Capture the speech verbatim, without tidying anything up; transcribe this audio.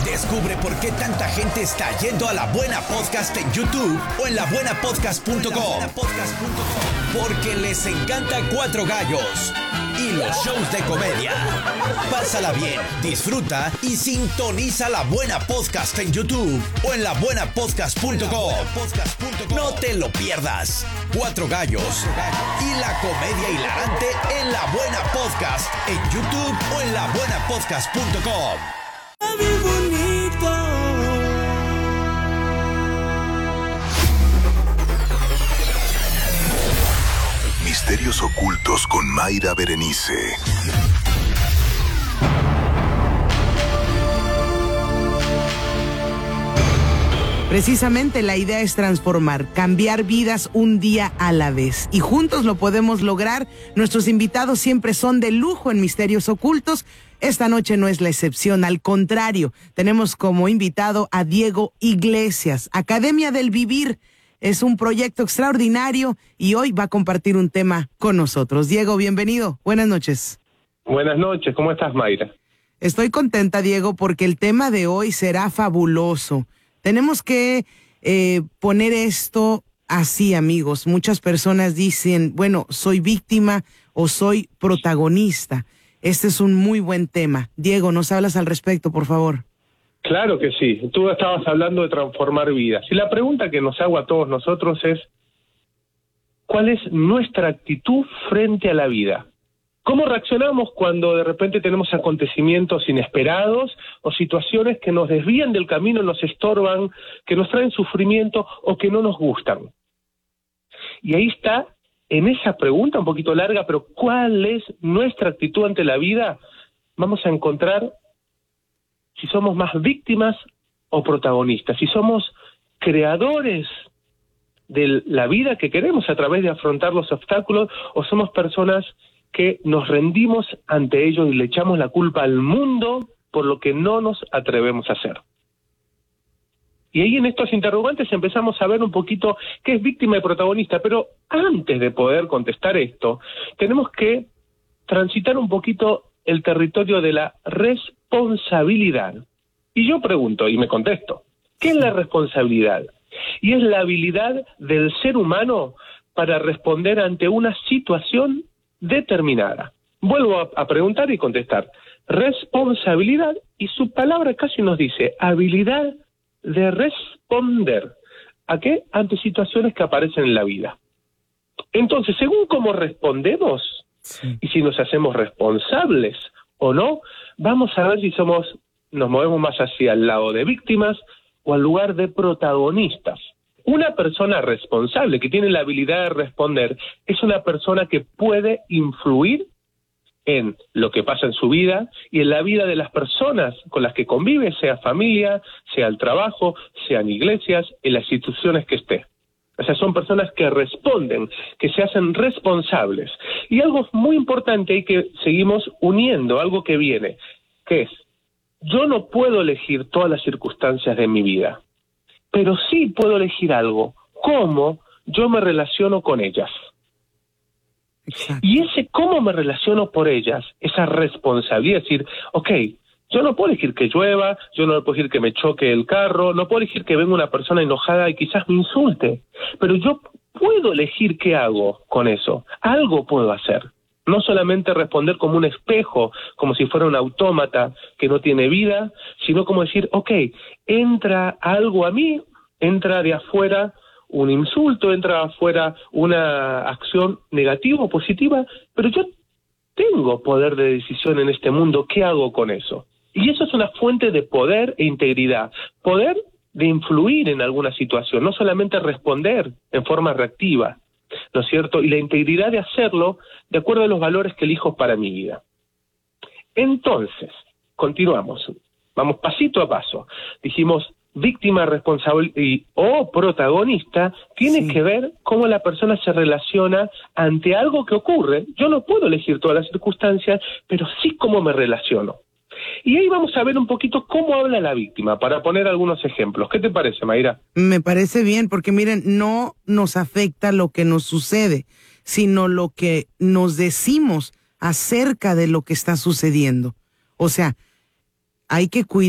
Descubre por qué tanta gente está yendo a La Buena Podcast en YouTube o en la buena podcast punto com. Porque les encanta Cuatro Gallos y los shows de comedia. Pásala bien, disfruta y sintoniza La Buena Podcast en YouTube o en la buena podcast punto com. No te lo pierdas. Cuatro Gallos y la comedia hilarante en La Buena Podcast en YouTube o en la buena podcast punto com. Misterios ocultos con Mayra Berenice. Precisamente la idea es transformar, cambiar vidas un día a la vez. Y juntos lo podemos lograr. Nuestros invitados siempre son de lujo en Misterios Ocultos. Esta noche no es la excepción, al contrario. Tenemos como invitado a Diego Iglesias, Academia del Vivir. Es un proyecto extraordinario y hoy va a compartir un tema con nosotros. Diego, bienvenido. Buenas noches. Buenas noches. ¿Cómo estás, Mayra? Estoy contenta, Diego, porque el tema de hoy será fabuloso. Tenemos que eh, poner esto así, amigos. Muchas personas dicen, bueno, soy víctima o soy protagonista. Este es un muy buen tema. Diego, ¿nos hablas al respecto, por favor? Claro que sí. Tú estabas hablando de transformar vidas. Y la pregunta que nos hago a todos nosotros es, ¿cuál es nuestra actitud frente a la vida? ¿Cómo reaccionamos cuando de repente tenemos acontecimientos inesperados o situaciones que nos desvían del camino, nos estorban, que nos traen sufrimiento o que no nos gustan? Y ahí está, en esa pregunta un poquito larga, pero ¿cuál es nuestra actitud ante la vida? Vamos a encontrar si somos más víctimas o protagonistas, si somos creadores de la vida que queremos a través de afrontar los obstáculos, o somos personas que nos rendimos ante ellos y le echamos la culpa al mundo por lo que no nos atrevemos a hacer. Y ahí en estos interrogantes empezamos a ver un poquito qué es víctima y protagonista, pero antes de poder contestar esto, tenemos que transitar un poquito el territorio de la responsabilidad. Y yo pregunto, y me contesto, ¿qué es la responsabilidad? Y es la habilidad del ser humano para responder ante una situación determinada. Vuelvo a, a preguntar y contestar. Responsabilidad, y su palabra casi nos dice, habilidad de responder. ¿A qué? Ante situaciones que aparecen en la vida. Entonces, según cómo respondemos, sí, y si nos hacemos responsables o no, vamos a ver si somos, nos movemos más hacia el lado de víctimas o al lugar de protagonistas. Una persona responsable que tiene la habilidad de responder es una persona que puede influir en lo que pasa en su vida y en la vida de las personas con las que convive, sea familia, sea el trabajo, sean iglesias, en las instituciones que esté. O sea, son personas que responden, que se hacen responsables. Y algo muy importante y que seguimos uniendo, algo que viene, que es, yo no puedo elegir todas las circunstancias de mi vida, pero sí puedo elegir algo, cómo yo me relaciono con ellas. Exacto. Y ese cómo me relaciono por ellas, esa responsabilidad, es decir, ok, yo no puedo elegir que llueva, yo no puedo elegir que me choque el carro, no puedo elegir que venga una persona enojada y quizás me insulte, pero yo puedo elegir qué hago con eso, algo puedo hacer. No solamente responder como un espejo, como si fuera un autómata que no tiene vida, sino como decir, ok, entra algo a mí, entra de afuera un insulto, entra afuera una acción negativa o positiva, pero yo tengo poder de decisión en este mundo, ¿qué hago con eso? Y eso es una fuente de poder e integridad, poder de influir en alguna situación, no solamente responder en forma reactiva, ¿no es cierto? Y la integridad de hacerlo de acuerdo a los valores que elijo para mi vida. Entonces, continuamos, vamos pasito a paso. Dijimos, víctima, responsable y, o protagonista, tiene sí. que ver cómo la persona se relaciona ante algo que ocurre. Yo no puedo elegir todas las circunstancias, pero sí cómo me relaciono. Y ahí vamos a ver un poquito cómo habla la víctima, para poner algunos ejemplos. ¿Qué te parece, Mayra? Me parece bien, porque miren, no nos afecta lo que nos sucede, sino lo que nos decimos acerca de lo que está sucediendo. O sea, hay que cuidar